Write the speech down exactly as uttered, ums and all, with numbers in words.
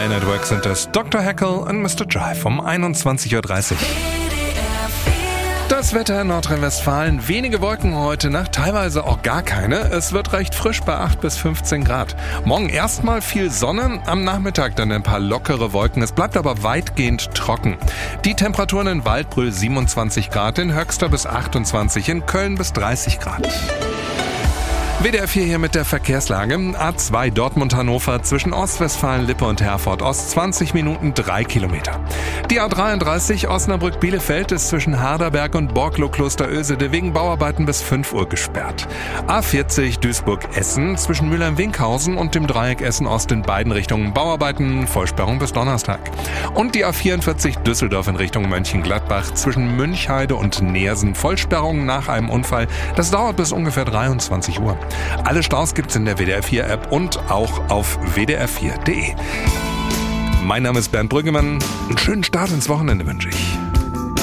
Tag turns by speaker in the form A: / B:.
A: Man at Work sind es Doktor Haeckel und Mister Drive um einundzwanzig Uhr dreißig. Das Wetter in Nordrhein-Westfalen, wenige Wolken heute Nacht, teilweise auch gar keine. Es wird recht frisch bei acht bis fünfzehn Grad. Morgen erstmal viel Sonne, am Nachmittag dann ein paar lockere Wolken. Es bleibt aber weitgehend trocken. Die Temperaturen in Waldbröl siebenundzwanzig Grad, in Höxter bis achtundzwanzig, in Köln bis dreißig Grad. W D R vier hier mit der Verkehrslage. A zwei Dortmund-Hannover zwischen Ostwestfalen-Lippe und Herford-Ost zwanzig Minuten, drei Kilometer. Die A dreiunddreißig Osnabrück-Bielefeld ist zwischen Harderberg und Borklow-Klosterösede wegen Bauarbeiten bis fünf Uhr gesperrt. A vierzig Duisburg-Essen zwischen Mülheim-Winkhausen und dem Dreieck Essen-Ost in beiden Richtungen Bauarbeiten, Vollsperrung bis Donnerstag. Und die A vierundvierzig Düsseldorf in Richtung Mönchengladbach zwischen Münchheide und Neersen, Vollsperrung nach einem Unfall. Das dauert bis ungefähr dreiundzwanzig Uhr. Alle Staus gibt's in der W D R vier App und auch auf w d r vier punkt d e. Mein Name ist Bernd Brüggemann. Einen schönen Start ins Wochenende wünsche ich.